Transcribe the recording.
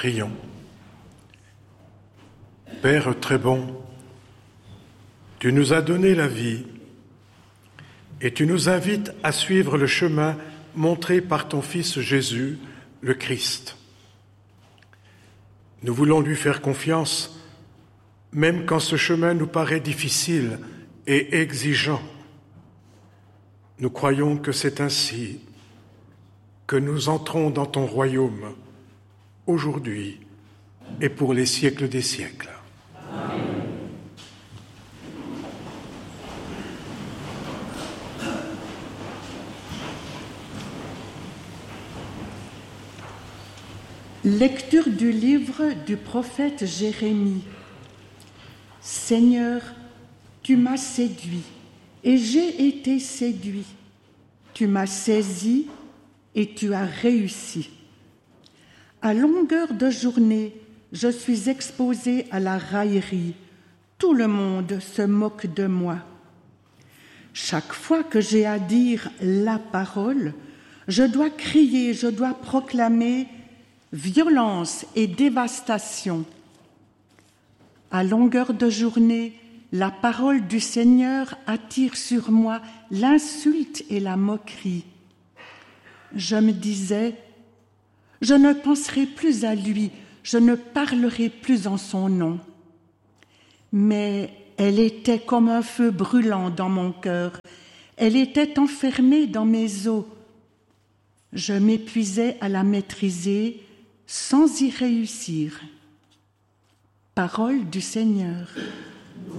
Prions. Père très bon, tu nous as donné la vie et tu nous invites à suivre le chemin montré par ton Fils Jésus, le Christ. Nous voulons lui faire confiance, même quand ce chemin nous paraît difficile et exigeant. Nous croyons que c'est ainsi que nous entrons dans ton royaume, aujourd'hui et pour les siècles des siècles. Amen. Lecture du livre du prophète Jérémie. Seigneur, tu m'as séduit et j'ai été séduit. Tu m'as saisi et tu as réussi. À longueur de journée, je suis exposée à la raillerie. Tout le monde se moque de moi. Chaque fois que j'ai à dire la parole, je dois crier, je dois proclamer violence et dévastation. À longueur de journée, la parole du Seigneur attire sur moi l'insulte et la moquerie. Je me disais, je ne penserai plus à lui, je ne parlerai plus en son nom. Mais elle était comme un feu brûlant dans mon cœur, elle était enfermée dans mes os. Je m'épuisais à la maîtriser sans y réussir. Parole du Seigneur.